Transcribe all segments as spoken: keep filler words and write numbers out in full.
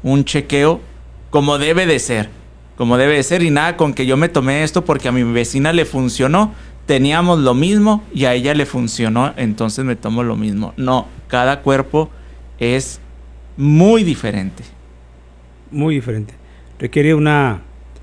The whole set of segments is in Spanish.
un chequeo como debe de ser, como debe de ser, y nada con que yo me tomé esto porque a mi vecina le funcionó, teníamos lo mismo y a ella le funcionó, entonces me tomo lo mismo. No, cada cuerpo es muy diferente. Muy diferente. Requiere una,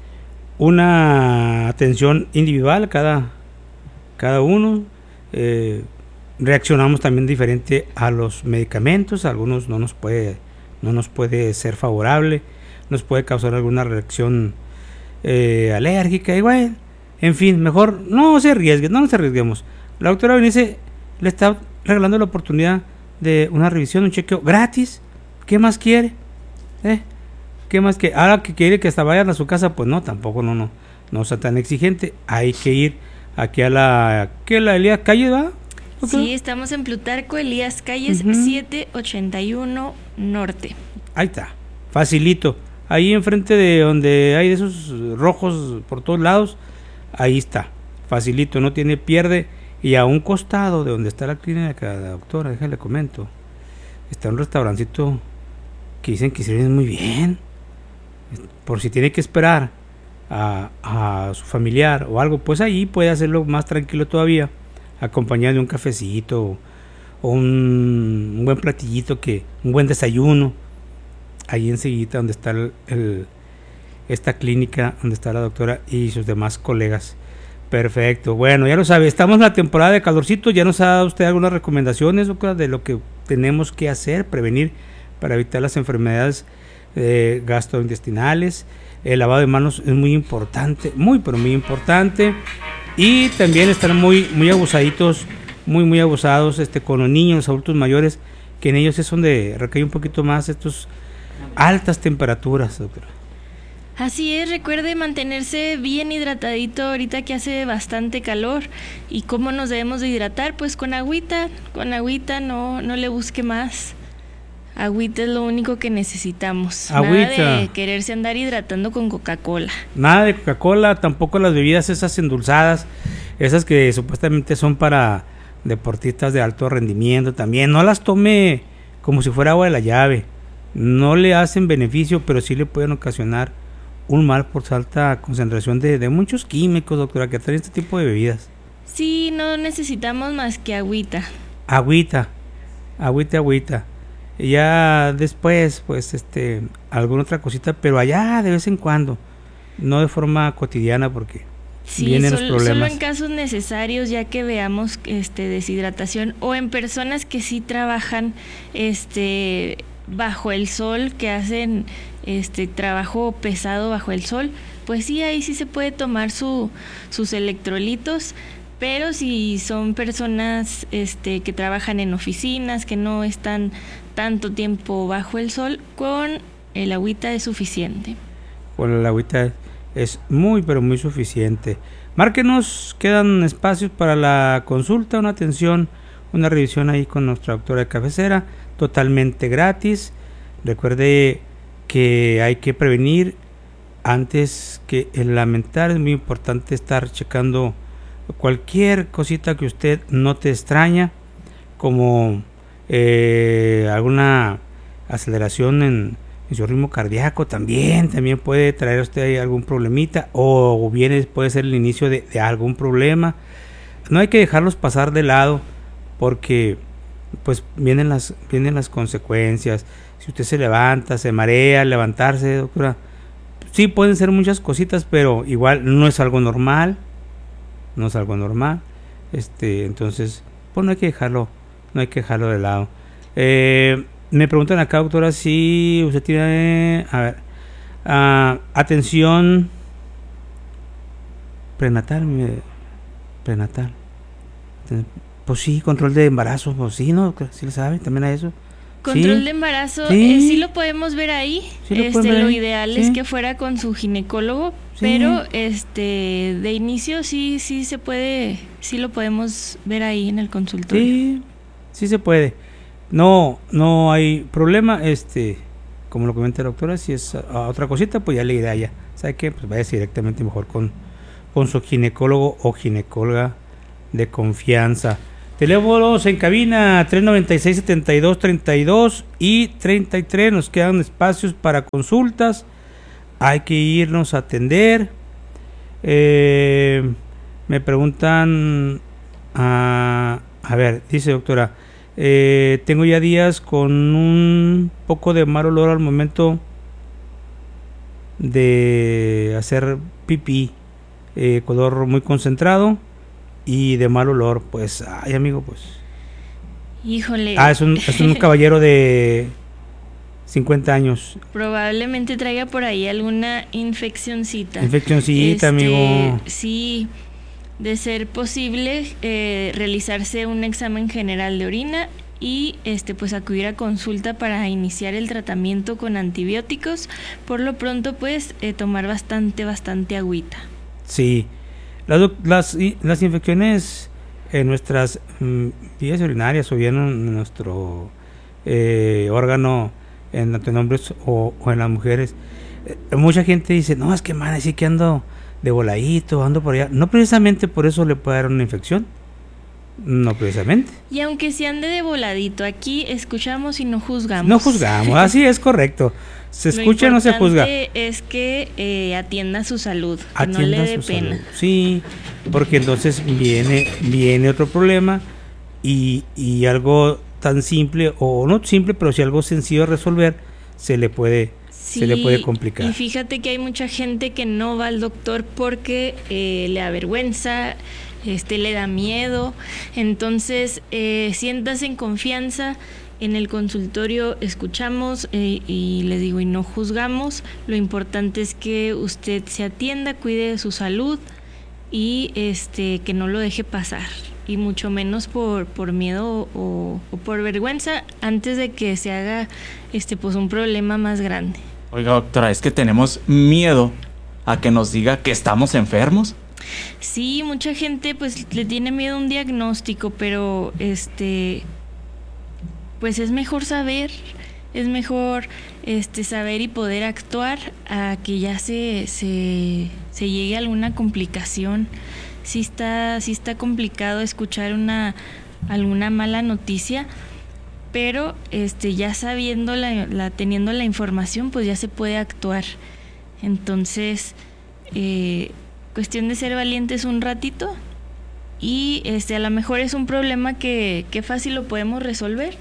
una atención individual cada, cada uno. Eh, reaccionamos también diferente a los medicamentos. Algunos no nos puede, no nos puede ser favorable, nos puede causar alguna reacción eh, alérgica. Y bueno, en fin, mejor no se arriesguen, no nos arriesguemos. La doctora Berenice le está regalando la oportunidad de una revisión, un chequeo gratis. ¿Qué más quiere? ¿Eh? ¿Qué más que? Ahora que quiere que hasta vayan a su casa, pues no, tampoco, no, no, no sea tan exigente. Hay que ir aquí a la, ¿qué? La Elías Calles, ¿va? Sí, estamos en Plutarco Elías Calles, uh-huh. siete ochenta y uno Norte. Ahí está, facilito. Ahí enfrente de donde hay de esos rojos por todos lados, ahí está, facilito, no tiene pierde. Y a un costado de donde está la clínica de la doctora, déjale comento, está un restaurancito que dicen que sirven muy bien. Por si tiene que esperar a, a su familiar o algo, pues ahí puede hacerlo más tranquilo todavía, acompañado de un cafecito o un, un buen platillito, que un buen desayuno. Ahí enseguida donde está el, el, esta clínica, donde está la doctora y sus demás colegas. Perfecto, bueno, ya lo sabe, estamos en la temporada de calorcito. Ya nos ha dado usted algunas recomendaciones, doctora, de lo que tenemos que hacer, prevenir para evitar las enfermedades eh, gastrointestinales. El lavado de manos es muy importante, muy pero muy importante. Y también están muy muy abusaditos, muy muy abusados este con los niños, los adultos mayores, que en ellos es donde recae un poquito más estos altas temperaturas, doctora. Así es, recuerde mantenerse bien hidratadito ahorita que hace bastante calor. ¿Y cómo nos debemos de hidratar? Pues con agüita, con agüita, no, no le busque más. Agüita es lo único que necesitamos. Agüita. Nada de quererse andar hidratando con Coca-Cola. Nada de Coca-Cola, tampoco las bebidas esas endulzadas, esas que supuestamente son para deportistas de alto rendimiento también. No las tome como si fuera agua de la llave. No le hacen beneficio, pero sí le pueden ocasionar un mal por alta concentración de, de muchos químicos, doctora, que traen este tipo de bebidas. Sí, no necesitamos más que agüita. Agüita, agüita, agüita. Y ya después, pues, este, alguna otra cosita, pero allá de vez en cuando, no de forma cotidiana, porque sí, vienen solo, los problemas. solo en casos necesarios, ya que veamos este deshidratación, o en personas que sí trabajan este bajo el sol, que hacen este trabajo pesado bajo el sol, pues sí, ahí sí se puede tomar su, sus electrolitos. Pero si son personas este que trabajan en oficinas, que no están tanto tiempo bajo el sol, con el agüita es suficiente. Con el agüita es muy pero muy suficiente. Márquenos, quedan espacios para la consulta, una atención, una revisión ahí con nuestra doctora de cabecera, totalmente gratis. Recuerde que hay que prevenir antes que el lamentar. Es muy importante estar checando cualquier cosita que usted note extraña, como eh, alguna aceleración en, en su ritmo cardíaco. También también puede traer a usted algún problemita, o bien puede ser el inicio de, de algún problema. No hay que dejarlos pasar de lado, porque pues vienen las vienen las consecuencias. Si usted se levanta, se marea, levantarse, doctora, sí pueden ser muchas cositas, pero igual no es algo normal. No es algo normal, este, entonces, pues no hay que dejarlo, no hay que dejarlo de lado. Eh, me preguntan acá, doctora, si usted tiene, a ver, uh, atención prenatal, prenatal, pues sí, control de embarazo, pues sí, ¿no? ¿Sí le sabe también a eso? Control sí. de embarazo, sí. Eh, sí lo podemos ver ahí. Sí lo, este, ver lo ahí. ideal sí. es que fuera con su ginecólogo, sí. Pero este de inicio sí sí se puede, sí lo podemos ver ahí en el consultorio. Sí, sí se puede. No, no hay problema, este, como lo comenta la doctora, si es a otra cosita, pues ya le iré allá. ¿Sabe qué? Pues vaya directamente mejor con, con su ginecólogo o ginecóloga de confianza. Teléfonos en cabina tres noventa y seis, setenta y dos, treinta y dos y treinta y tres. Nos quedan espacios para consultas. Hay que irnos a atender. Eh, me preguntan, a, a ver, dice doctora, eh, tengo ya días con un poco de mal olor al momento de hacer pipí, eh, color muy concentrado y de mal olor. Pues, ay amigo, pues. Híjole. Ah, es un, es un caballero de cincuenta años. Probablemente traiga por ahí alguna infeccioncita. Infeccioncita, este, amigo. Sí, de ser posible, eh, realizarse un examen general de orina y este pues acudir a consulta para iniciar el tratamiento con antibióticos. Por lo pronto, pues, eh, tomar bastante, bastante agüita. Sí, las, las, las infecciones en nuestras mm, vías urinarias o bien en nuestro eh, órgano, en, en hombres o, o en las mujeres, eh, mucha gente dice, no, es que man, así que ando de voladito, ando por allá. No precisamente por eso le puede dar una infección. No precisamente. Y aunque se ande de voladito, aquí escuchamos y no juzgamos. No juzgamos, así es correcto. Se escucha y no se juzga. Lo importante es que eh, atienda su salud, que atienda no le dé su pena. Salud. Sí, porque entonces viene viene otro problema y, y algo tan simple, o no simple, pero si algo sencillo de resolver, se le puede sí, se le puede complicar. Y fíjate que hay mucha gente que no va al doctor porque eh, le da vergüenza, este le da miedo. Entonces, eh, siéntase en confianza. En el consultorio escuchamos eh, y les digo, y no juzgamos. Lo importante es que usted se atienda, cuide de su salud y este que no lo deje pasar. Y mucho menos por, por miedo o, o por vergüenza antes de que se haga este pues un problema más grande. Oiga, doctora, es que tenemos miedo a que nos diga que estamos enfermos. Sí, mucha gente pues le tiene miedo a un diagnóstico, pero este pues es mejor saber, es mejor este saber y poder actuar a que ya se, se, se llegue a alguna complicación. Sí está, sí está complicado escuchar una alguna mala noticia, pero este ya sabiendo la, la teniendo la información, pues ya se puede actuar. Entonces, eh, cuestión de ser valientes un ratito y este a lo mejor es un problema que, que fácil lo podemos resolver.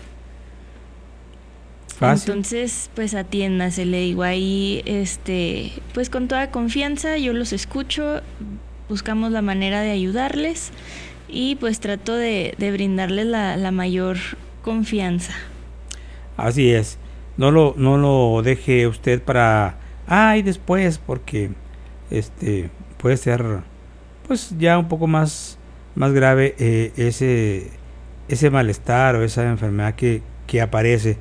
Fácil. Entonces, pues atiéndase, le digo ahí, este, pues con toda confianza, yo los escucho, buscamos la manera de ayudarles y pues trato de, de brindarles la, la mayor confianza. Así es, no lo, no lo deje usted para, ay, después, porque este puede ser, pues ya un poco más, más grave eh, ese, ese malestar o esa enfermedad que, que aparece.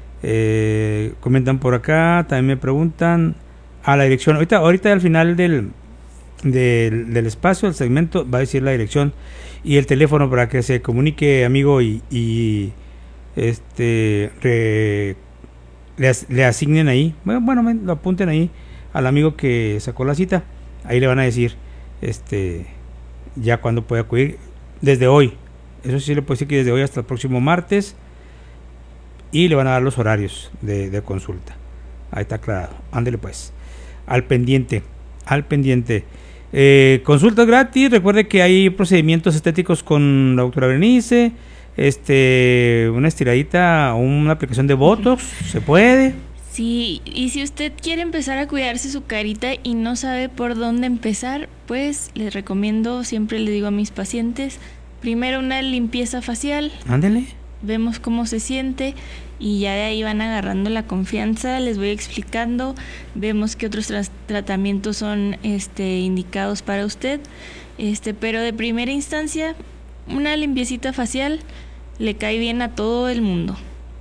Eh, comentan por acá, también me preguntan a la dirección. Ahorita, ahorita al final del, del, del espacio, del segmento, va a decir la dirección y el teléfono para que se comunique, amigo, y, y este re, le, le asignen ahí. Bueno, bueno, lo apunten ahí al amigo que sacó la cita. Ahí le van a decir este ya cuándo puede acudir. Desde hoy, eso sí le puedo decir que desde hoy hasta el próximo martes. Y le van a dar los horarios de, de consulta. Ahí está aclarado. Ándele pues. Al pendiente. Al pendiente. Eh, consultas gratis. Recuerde que hay procedimientos estéticos con la doctora Berenice. Este, una estiradita o una aplicación de Botox. Se puede. Sí, y si usted quiere empezar a cuidarse su carita y no sabe por dónde empezar, pues les recomiendo, siempre le digo a mis pacientes, primero una limpieza facial. Ándele. Vemos cómo se siente y ya de ahí van agarrando la confianza, les voy explicando, vemos qué otros tra- tratamientos son este indicados para usted, este pero de primera instancia una limpiecita facial le cae bien a todo el mundo.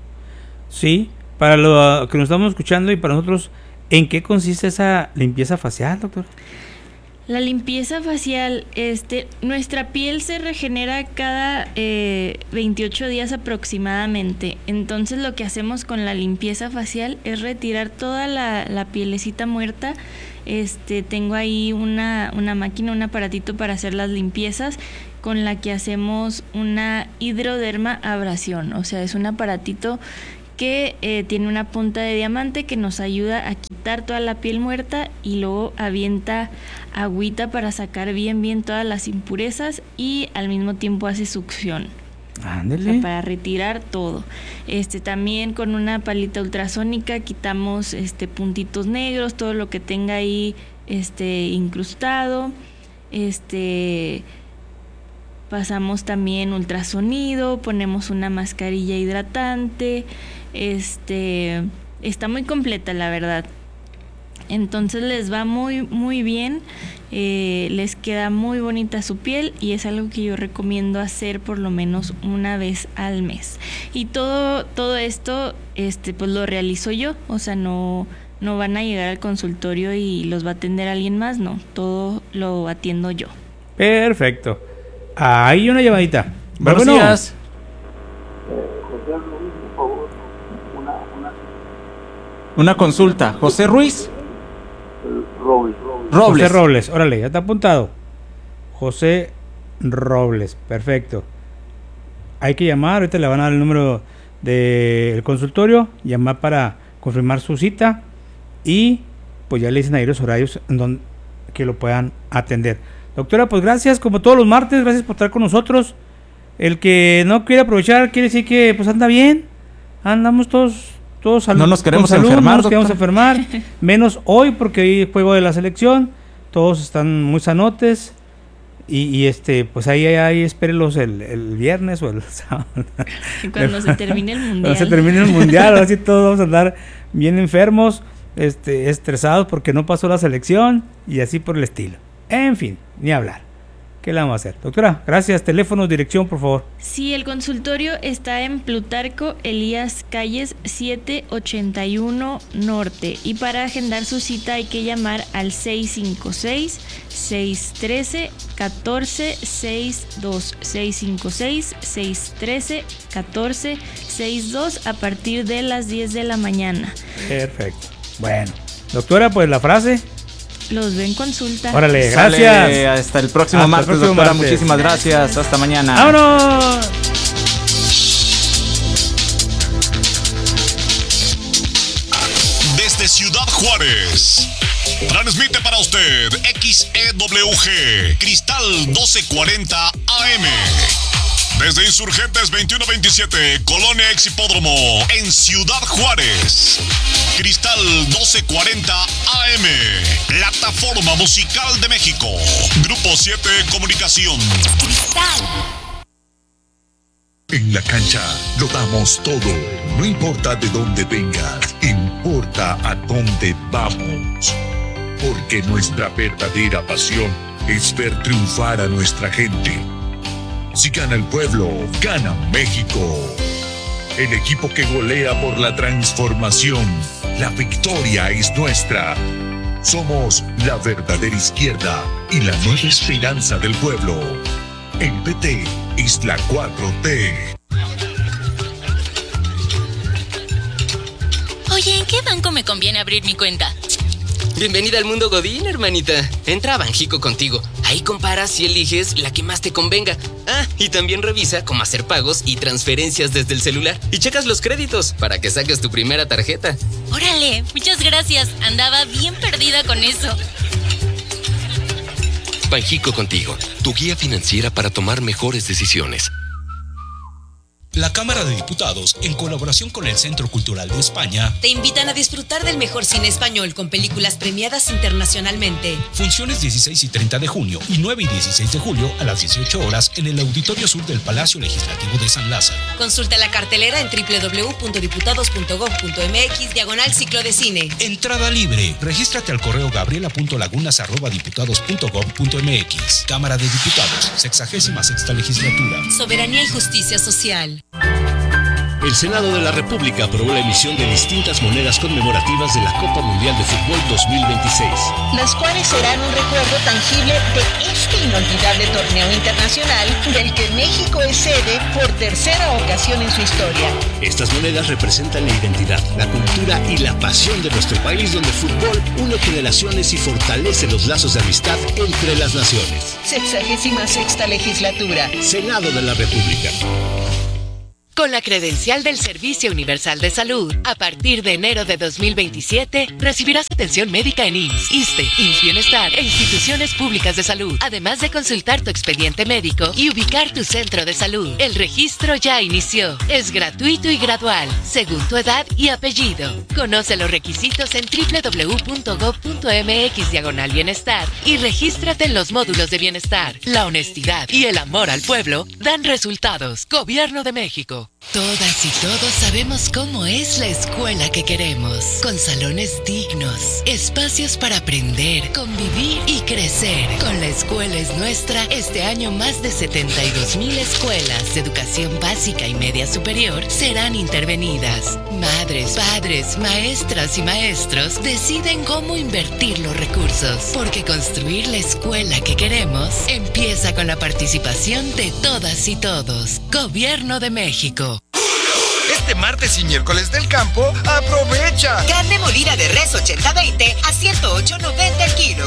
Sí, para lo que nos estamos escuchando y para nosotros, ¿en qué consiste esa limpieza facial, doctor? La limpieza facial, este, nuestra piel se regenera cada eh, veintiocho días aproximadamente. Entonces lo que hacemos con la limpieza facial es retirar toda la, la pielecita muerta. Este, tengo ahí una, una máquina, un aparatito para hacer las limpiezas. con la que hacemos una hidroderma abrasión. O sea, es un aparatito que eh, tiene una punta de diamante que nos ayuda a quitar toda la piel muerta y luego avienta agüita para sacar bien bien todas las impurezas y al mismo tiempo hace succión. Ándele. O sea, para retirar todo. Este también con una palita ultrasónica quitamos este puntitos negros, todo lo que tenga ahí este incrustado. Este pasamos también ultrasonido, ponemos una mascarilla hidratante. Este está muy completa, la verdad. Entonces les va muy muy bien, eh, les queda muy bonita su piel y es algo que yo recomiendo hacer por lo menos una vez al mes. Y todo todo esto este pues lo realizo yo, o sea, no no van a llegar al consultorio y los va a atender alguien más, no, todo lo atiendo yo. Perfecto. Hay una llamadita. Buenos Bueno. días. Una consulta. José Ruiz. Robles. Robles. José Robles, órale, ya está apuntado. José Robles, perfecto. Hay que llamar, ahorita le van a dar el número del consultorio, llamar para confirmar su cita y pues ya le dicen ahí los horarios en donde que lo puedan atender. Doctora, pues gracias, como todos los martes, gracias por estar con nosotros. El que no quiere aprovechar quiere decir que pues anda bien, andamos todos todos salud, no nos queremos salud, enfermar, no nos queremos doctor. enfermar, menos hoy porque hoy es juego de la selección, todos están muy sanotes y, y este pues ahí ahí espérenlos el, el viernes o el sábado. Cuando se termine el mundial. Cuando se termine el mundial, ahora sí todos vamos a andar bien enfermos, este estresados porque no pasó la selección y así por el estilo. En fin, ni hablar. ¿Qué le vamos a hacer? Doctora, gracias. Teléfono, dirección, por favor. Sí, el consultorio está en Plutarco Elías Calles setecientos ochenta y uno Norte. Y para agendar su cita hay que llamar al seis cinco seis, seis uno tres, uno cuatro seis dos. seis cinco seis, seis uno tres, uno cuatro seis dos a partir de las diez de la mañana. Perfecto. Bueno, doctora, pues la frase. Los ven consulta. Órale, Sale, gracias. hasta el próximo Hasta el martes, próximo doctora. martes. Muchísimas gracias. Gracias. Hasta mañana. ¡Vámonos! Desde Ciudad Juárez, transmite para usted X E W G Cristal doce cuarenta A M. Desde Insurgentes veintiuno veintisiete, Colonia Ex Hipódromo, en Ciudad Juárez. Cristal doce cuarenta A M, plataforma musical de México. Grupo siete Comunicación. En la cancha lo damos todo. No importa de dónde vengas, importa a dónde vamos. Porque nuestra verdadera pasión es ver triunfar a nuestra gente. Si gana el pueblo, gana México. El equipo que golea por la transformación. La victoria es nuestra. Somos la verdadera izquierda y la nueva esperanza del pueblo. El P T es la cuatro T. Oye, ¿en qué banco me conviene abrir mi cuenta? Bienvenida al mundo Godín, hermanita. Entra a Banjico Contigo. Ahí comparas y eliges la que más te convenga. Ah, y también revisa cómo hacer pagos y transferencias desde el celular. Y checas los créditos para que saques tu primera tarjeta. Órale, muchas gracias. Andaba bien perdida con eso. Banjico Contigo, tu guía financiera para tomar mejores decisiones. La Cámara de Diputados, en colaboración con el Centro Cultural de España, te invitan a disfrutar del mejor cine español con películas premiadas internacionalmente. Funciones dieciséis y treinta de junio y nueve y dieciséis de julio a las dieciocho horas en el Auditorio Sur del Palacio Legislativo de San Lázaro. Consulta la cartelera en doble u doble u doble u punto diputados punto gob punto eme equis diagonal ciclo de cine. Entrada libre. Regístrate al correo gabriela punto lagunas arroba diputados punto gob punto eme equis. Cámara de Diputados, sexagésima sexta legislatura. Soberanía y justicia social. El Senado de la República aprobó la emisión de distintas monedas conmemorativas de la Copa Mundial de Fútbol dos mil veintiséis. Las cuales serán un recuerdo tangible de este inolvidable torneo internacional del que México es sede por tercera ocasión en su historia. Estas monedas representan la identidad, la cultura y la pasión de nuestro país, donde el fútbol une generaciones y fortalece los lazos de amistad entre las naciones. Sexagésima sexta legislatura. Senado de la República. Con la credencial del Servicio Universal de Salud, a partir de enero de dos mil veintisiete, recibirás atención médica en I M S S, ISSSTE, I M S S Bienestar e instituciones públicas de salud, además de consultar tu expediente médico y ubicar tu centro de salud. El registro ya inició. Es gratuito y gradual, según tu edad y apellido. Conoce los requisitos en doble u doble u doble u punto gob punto eme equis diagonal bienestar y regístrate en los módulos de bienestar. La honestidad y el amor al pueblo dan resultados. Gobierno de México. Todas y todos sabemos cómo es la escuela que queremos, con salones dignos, espacios para aprender, convivir y crecer. Con La Escuela es Nuestra, este año más de setenta y dos mil escuelas de educación básica y media superior serán intervenidas. Madres, padres, maestras y maestros deciden cómo invertir los recursos, porque construir la escuela que queremos empieza con la participación de todas y todos. Gobierno de México. Este martes y miércoles del campo, aprovecha. Carne molida de res ochenta veinte a ciento ocho noventa el kilo.